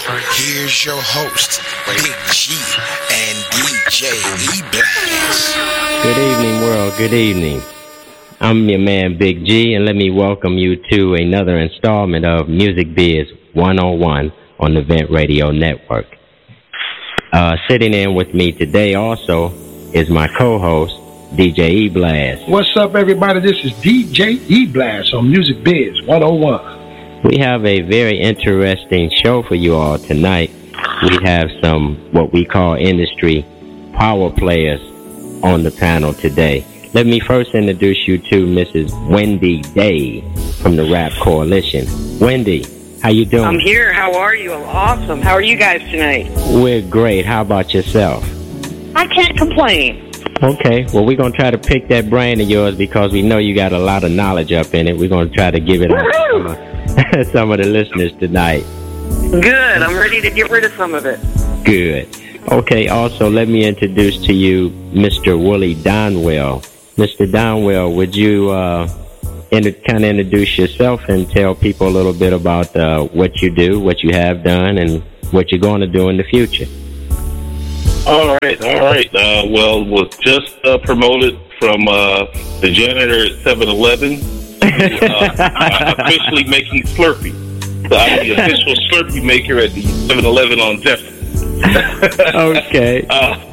here's your host, Big G and DJ E-Blast. Good evening, world. Good evening. I'm your man, Big G, and let me welcome you to another installment of Music Biz 101 on the Vent Radio Network. Sitting in with me today also is my co-host, DJ E-Blast. What's up, everybody? This is DJ E-Blast on Music Biz 101. We have a very interesting show for you all tonight. We have some what we call industry power players on the panel today. Let me first introduce you to Mrs. Wendy Day from the Rap Coalition. Wendy, how you doing? I'm here. How are you? I'm awesome. How are you guys tonight? We're great. How about yourself? I can't complain. Okay. Well, we're going to try to pick that brain of yours because we know you got a lot of knowledge up in it. We're going to try to give it out to some of the listeners tonight. Good. I'm ready to get rid of some of it. Good. Okay. Also, let me introduce to you Mr. Willie Donwell. Mr. Donwell, would you kind of introduce yourself and tell people a little bit about what you do, what you have done, and what you're going to do in the future? All right. Well, was just promoted from the janitor at 7-Eleven officially making Slurpee. So I'm the official Slurpee maker at the 7-Eleven on Jefferson. Okay.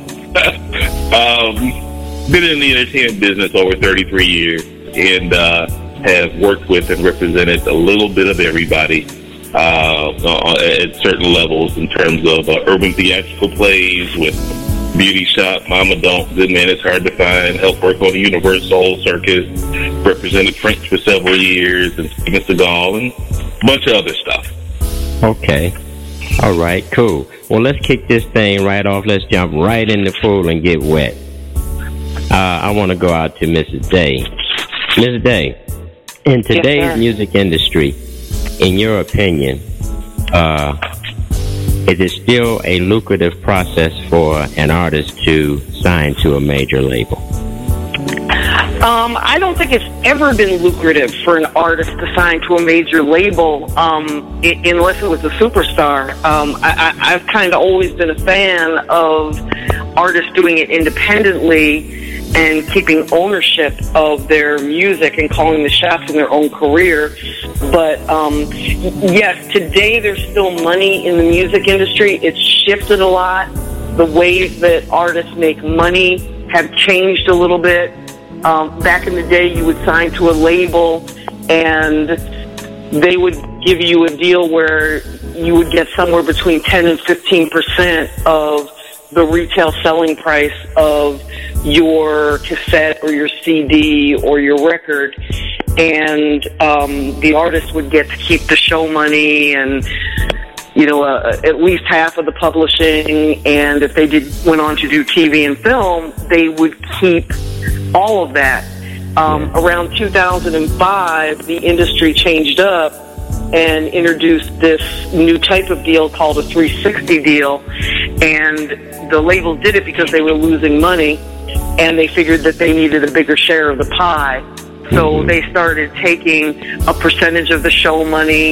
Been in the entertainment business over 33 years and have worked with and represented a little bit of everybody at certain levels in terms of urban theatrical plays with Beauty Shop, Mama Don't, Good Man It's Hard to Find, helped work on the Universal Circus, represented French for several years, and Steven Seagal, and a bunch of other stuff. Okay. All right, cool. Well, let's kick this thing right off. Let's jump right in the pool and get wet. I want to go out to Mrs. Day. Mrs. Day, in today's music industry, in your opinion, is it still a lucrative process for an artist to sign to a major label? I don't think it's ever been lucrative for an artist to sign to a major label unless it was a superstar. I've kind of always been a fan of artists doing it independently and keeping ownership of their music and calling the shots in their own career. But yes, today there's still money in the music industry. It's shifted a lot. The ways that artists make money have changed a little bit. Back in the day, you would sign to a label and they would give you a deal where you would get somewhere between 10 and 15% of the retail selling price of your cassette or your CD or your record, and the artist would get to keep the show money and at least half of the publishing, and if they went on to do TV and film, they would keep all of that. Around 2005, the industry changed up and introduced this new type of deal called a 360 deal, and the label did it because they were losing money and they figured that they needed a bigger share of the pie. So they started taking a percentage of the show money,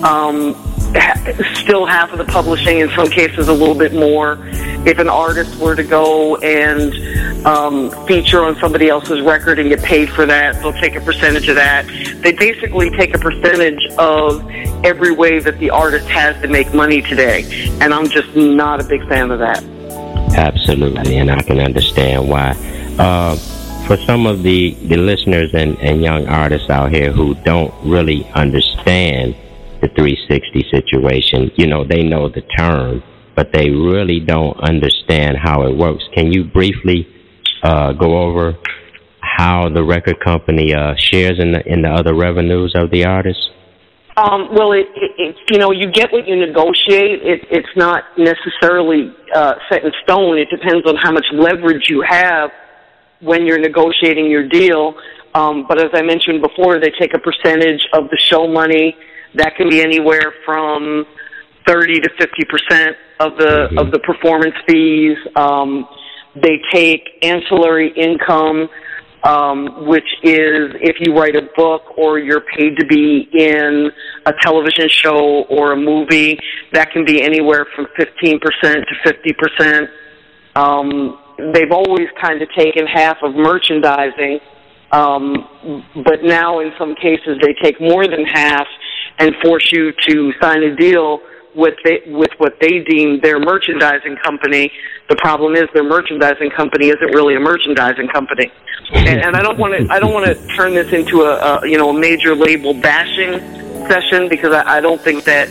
still half of the publishing, in some cases a little bit more. If an artist were to go and feature on somebody else's record and get paid for that, they'll take a percentage of that. They basically take a percentage of every way that the artist has to make money today, and I'm just not a big fan of that. Absolutely, and I can understand why. For some of the listeners and young artists out here who don't really understand the 360 situation, they know the term, but they really don't understand how it works. Can you briefly go over how the record company shares in the other revenues of the artist? Well, you get what you negotiate. It's not necessarily set in stone. It depends on how much leverage you have when you're negotiating your deal. But as I mentioned before, they take a percentage of the show money. That can be anywhere from 30 to 50% of the performance fees. They take ancillary income which is if you write a book or you're paid to be in a television show or a movie, that can be anywhere from 15% to 50%. They've always kind of taken half of merchandising, but now in some cases they take more than half and force you to sign a deal with what they deem their merchandising company. The problem is their merchandising company isn't really a merchandising company, and I don't want to turn this into a major label bashing session, because I don't think that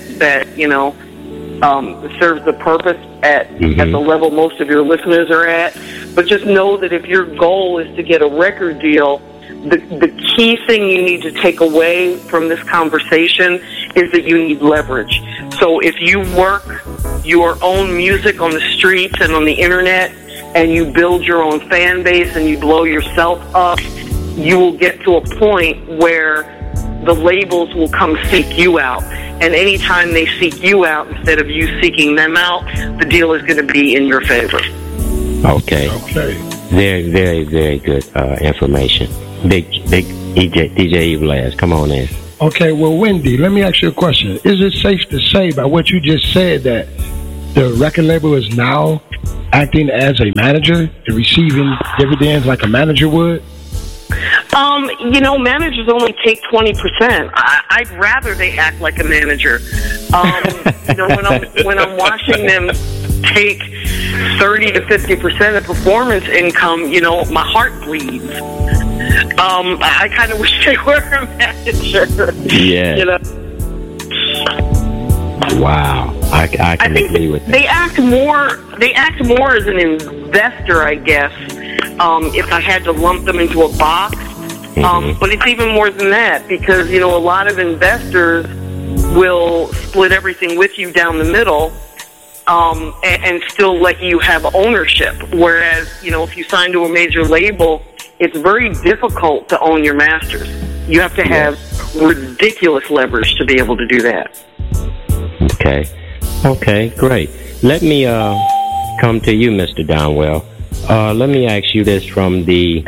serves the purpose at the level most of your listeners are at. But just know that if your goal is to get a record deal, the key thing you need to take away from this conversation is that you need leverage. So if you work your own music on the streets and on the internet, and you build your own fan base and you blow yourself up, you will get to a point where the labels will come seek you out. And anytime they seek you out instead of you seeking them out, the deal is going to be in your favor. Okay. Very, very, very good information. Big DJ E-Blast, come on in. Okay, well, Wendy, let me ask you a question. Is it safe to say, by what you just said, that the record label is now acting as a manager and receiving dividends like a manager would? Managers only take 20%. I'd rather they act like a manager. When I'm watching them take 30 to 50% of performance income, my heart bleeds. I kind of wish they were a manager. Yeah. Wow. I can agree with that. They act more as an investor, I guess, if I had to lump them into a box. But it's even more than that, because, a lot of investors will split everything with you down the middle, and still let you have ownership. Whereas, if you sign to a major label, it's very difficult to own your masters. You have to have ridiculous leverage to be able to do that. Okay, great. Let me come to you, Mr. Donwell. Let me ask you this from the...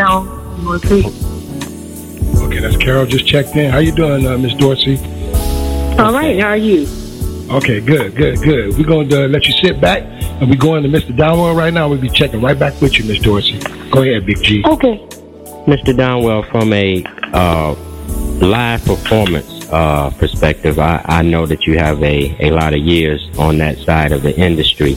Okay, that's Carol just checked in. How you doing, Miss Dorsey? All right, how are you? Okay, good. We're going to let you sit back, and we're going to Mr. Donwell right now. We'll be checking right back with you, Miss Dorsey. Go ahead, Big G. Okay. Mr. Donwell, from a live performance perspective, I know that you have a lot of years on that side of the industry.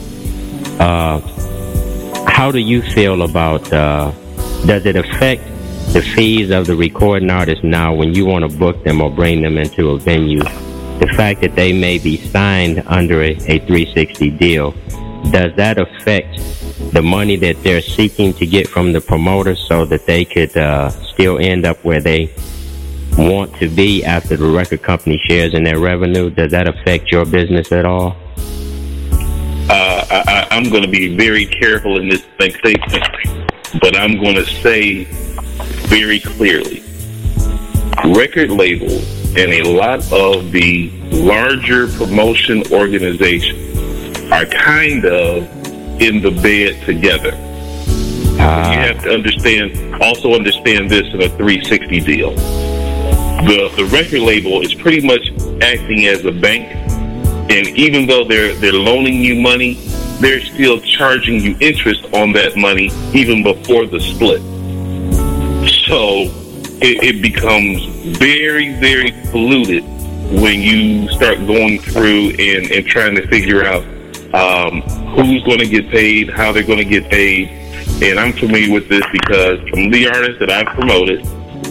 How do you feel about, does it affect the fees of the recording artists now when you want to book them or bring them into a venue? The fact that they may be signed under a 360 deal, does that affect the money that they're seeking to get from the promoter so that they could still end up where they want to be after the record company shares in their revenue? Does that affect your business at all? I'm going to be very careful in this statement, but I'm going to say very clearly, record labels and a lot of the larger promotion organizations are kind of in the bed together. You have to understand this in a 360 deal. The record label is pretty much acting as a bank, and even though they're loaning you money, they're still charging you interest on that money even before the split. So it becomes very, very polluted when you start going through and trying to figure out who's going to get paid, how they're going to get paid. And I'm familiar with this because some of the artists that I've promoted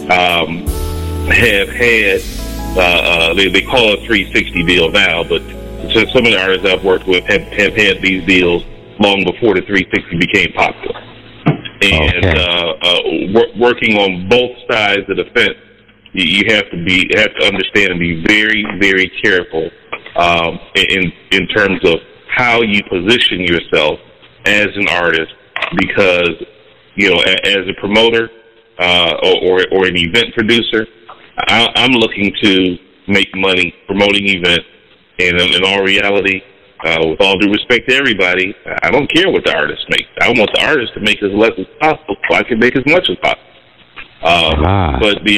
have had, they call it a 360 deal now, but some of the artists I've worked with have had these deals long before the 360 became popular. And working on both sides of the fence, you have to understand and be very, very careful in terms of how you position yourself as an artist, because as a promoter or an event producer, I'm looking to make money promoting events, and in all reality, with all due respect to everybody, I don't care what the artist makes. I want the artist to make as less as possible so I can make as much as possible. But the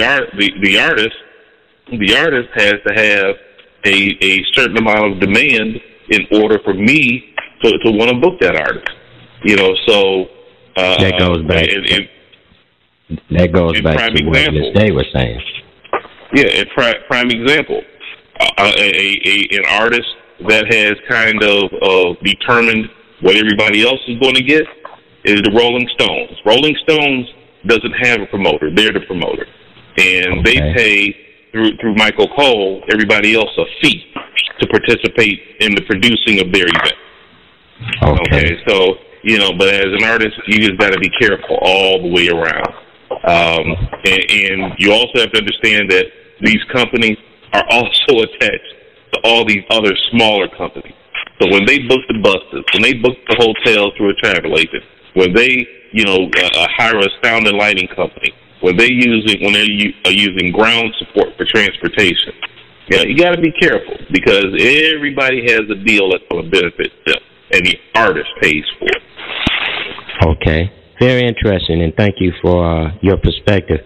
artist has to have a certain amount of demand in order for me to want to book that artist. So that goes back. That goes back to what Ms. Day was saying. Yeah, a prime example. An artist that has kind of determined what everybody else is going to get is the Rolling Stones. Rolling Stones doesn't have a promoter. They're the promoter. And they pay, through Michael Cole, everybody else a fee to participate in the producing of their event. Okay, so, but as an artist, you just got to be careful all the way around. And you also have to understand that these companies are also attached to all these other smaller companies. So when they book the buses, when they book the hotel through a travel agent, when they, hire a sound and lighting company, when they're using ground support for transportation, you got to be careful because everybody has a deal that's going to benefit them, and the artist pays for it. Okay. Very interesting, and thank you for your perspective.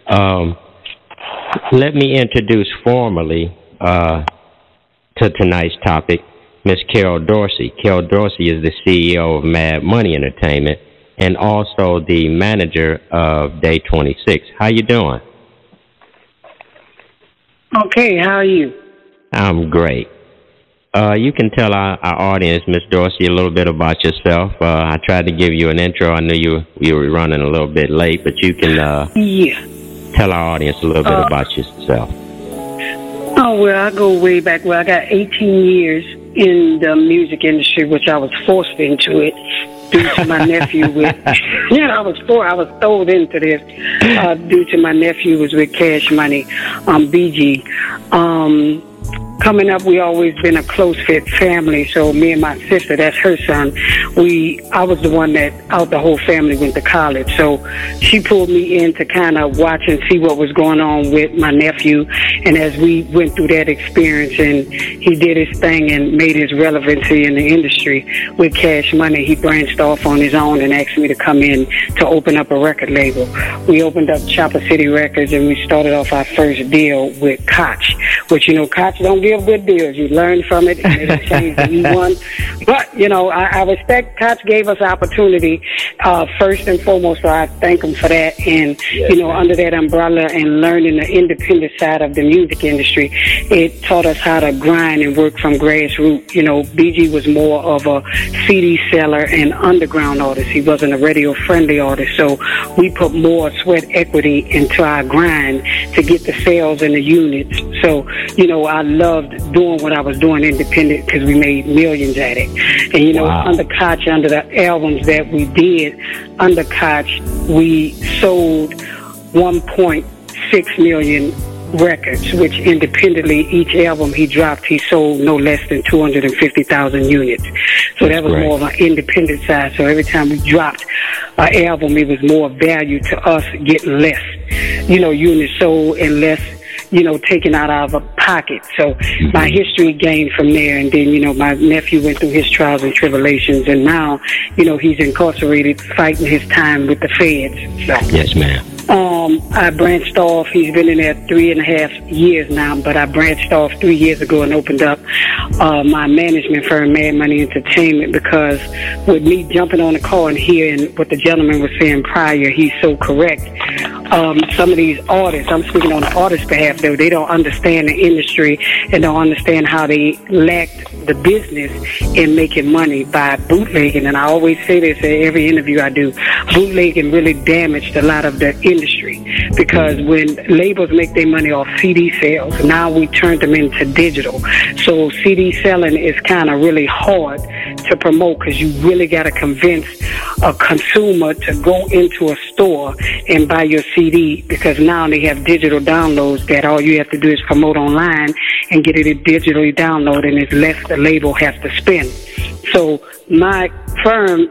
Let me introduce formally to tonight's topic, Ms. Carol Dorsey. Carol Dorsey is the CEO of Mad Money Entertainment and also the manager of Day 26. How you doing? Okay, how are you? I'm great. You can tell our audience, Ms. Dorsey, a little bit about yourself. I tried to give you an intro. I knew you were running a little bit late, but you can tell our audience a little bit about yourself. Oh, well, I go way back. Well, I got 18 years in the music industry, which I was forced into it due to my nephew I was thrown into this due to my nephew was with Cash Money, BG. Coming up, we always been a close fit family. So me and my sister, that's her son, I was the one that out the whole family went to college. So she pulled me in to kind of watch and see what was going on with my nephew. And as we went through that experience and he did his thing and made his relevancy in the industry with Cash Money, he branched off on his own and asked me to come in to open up a record label. We opened up Chopper City Records and we started off our first deal with Koch, which, Koch don't give good deals. You learn from it and it'll change the E1. But, I respect Koch gave us opportunity, first and foremost, so I thank him for that. And, under that umbrella and learning the independent side of the music industry, it taught us how to grind and work from grassroots. BG was more of a CD seller and underground artist. He wasn't a radio-friendly artist. So we put more sweat equity into our grind to get the sales and the units. So, I loved doing what I was doing independent because we made millions at it. And, under Koch, under the albums that we did, under Koch, we sold 1.6 million records, which independently, each album he dropped, he sold no less than 250,000 units. So that was more of an independent side. So every time we dropped an album, it was more value to us getting less, units sold and less, taken out of our pocket. So my history gained from there. And then, my nephew went through his trials and tribulations. And now, he's incarcerated fighting his time with the feds. So, yes, ma'am. I branched off. He's been in there 3.5 years now, but I branched off 3 years ago and opened up my management firm, Mad Money Entertainment, because with me jumping on the call and hearing what the gentleman was saying prior, he's so correct. Some of these artists, I'm speaking on the artist's behalf, though, they don't understand the industry and don't understand how they lacked the business in making money by bootlegging. And I always say this in every interview I do. Bootlegging really damaged a lot of the industry because when labels make their money off CD sales, now we turned them into digital. So CD selling is kind of really hard to promote because you really got to convince a consumer to go into a store and buy your CD because now they have digital downloads that all you have to do is promote online and get it digitally downloaded, and it's less the label has to spend. So my firm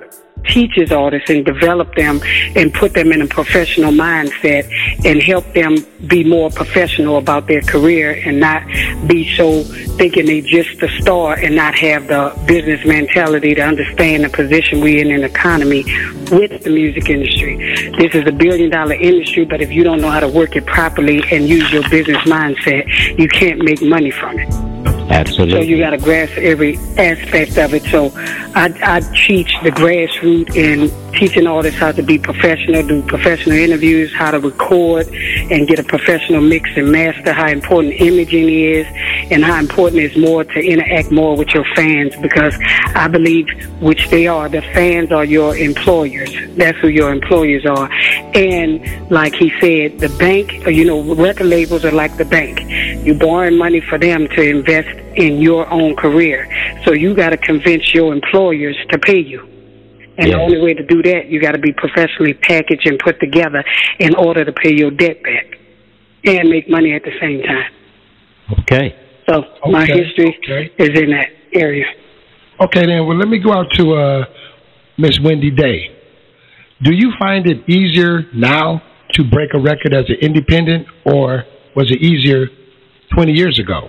teaches artists and develop them and put them in a professional mindset and help them be more professional about their career and not be so thinking they just a star and not have the business mentality to understand the position we're in the economy with the music industry. This is a $1 billion industry, but if you don't know how to work it properly and use your business mindset, you can't make money from it. Absolutely. So you got to grasp every aspect of it. So I teach the grassroots in teaching artists how to be professional, do professional interviews, how to record and get a professional mix and master, how important imaging is, and how important it's more to interact more with your fans, because I believe, which they are, the fans are your employers. That's who your employers are. And like he said, the bank, record labels are like the bank. You're borrowing money for them to invest in your own career. So you got to convince your employers to pay you. And the only way to do that, you got to be professionally packaged and put together in order to pay your debt back and make money at the same time. Okay. So my history is in that area. Okay, then. Well, let me go out to Miss Wendy Day. Do you find it easier now to break a record as an independent, or was it easier 20 years ago?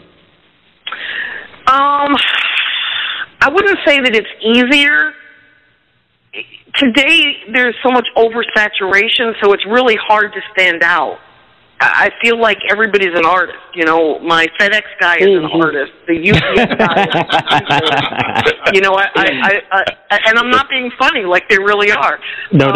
I wouldn't say that it's easier. Today, there's so much oversaturation, so it's really hard to stand out. I feel like everybody's an artist. My FedEx guy is an artist. The UPS guy is an artist. And I'm not being funny, like they really are. No,